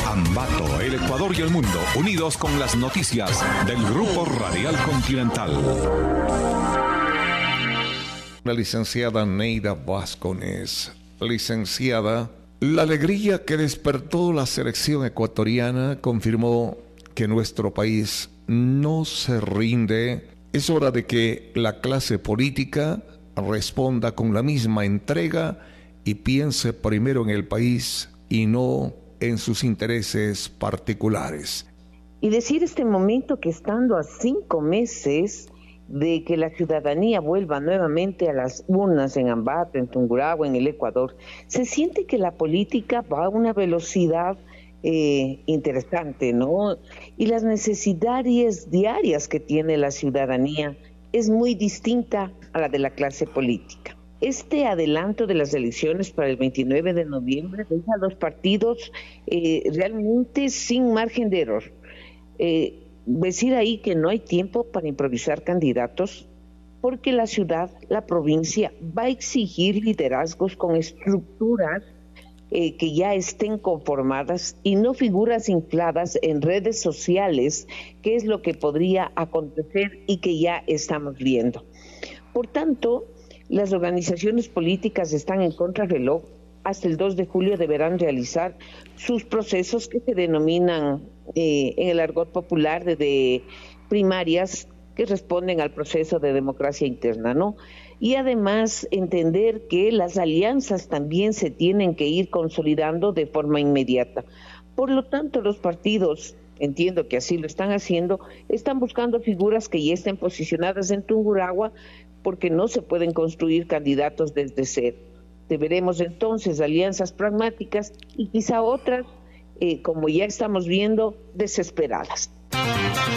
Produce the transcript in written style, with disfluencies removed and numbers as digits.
Ambato, el Ecuador y el mundo, unidos con las noticias del Grupo Radial Continental. La licenciada Neida Vascones. Licenciada, la alegría que despertó la selección ecuatoriana confirmó que nuestro país no se rinde. Es hora de que la clase política responda con la misma entrega y piense primero en el país y no en sus intereses particulares. Y decir este momento que estando a 5 meses de que la ciudadanía vuelva nuevamente a las urnas en Ambato, en Tungurahua, en el Ecuador, se siente que la política va a una velocidad interesante, ¿no? Y las necesidades diarias que tiene la ciudadanía es muy distinta a la de la clase política. Este adelanto de las elecciones para el 29 de noviembre deja a los partidos realmente sin margen de error. Decir ahí que no hay tiempo para improvisar candidatos, porque la ciudad, la provincia, va a exigir liderazgos con estructuras que ya estén conformadas y no figuras infladas en redes sociales, que es lo que podría acontecer y que ya estamos viendo. Por tanto, las organizaciones políticas están en contrarreloj. Hasta el 2 de julio deberán realizar sus procesos que se denominan en el argot popular de primarias, que responden al proceso de democracia interna, ¿no? Y además entender que las alianzas también se tienen que ir consolidando de forma inmediata. Por lo tanto, los partidos, entiendo que así lo están haciendo, están buscando figuras que ya estén posicionadas en Tungurahua, porque no se pueden construir candidatos desde cero. Deberemos entonces alianzas pragmáticas y quizá otras, como ya estamos viendo, desesperadas.